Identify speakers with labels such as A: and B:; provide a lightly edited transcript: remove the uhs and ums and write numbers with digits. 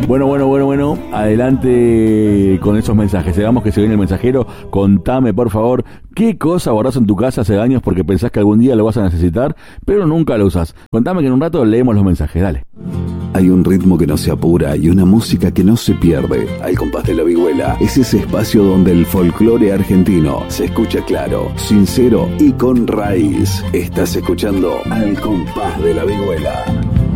A: Bueno. Adelante con esos mensajes. Digamos que se viene el mensajero. Contame, por favor, qué cosa guardás en tu casa hace años porque pensás que algún día lo vas a necesitar, pero nunca lo usás. Contame que en un rato leemos los mensajes. Dale.
B: Hay un ritmo que no se apura y una música que no se pierde. Al compás de la vihuela es ese espacio donde el folclore argentino se escucha claro, sincero y con raíz. Estás escuchando Al compás de la vihuela.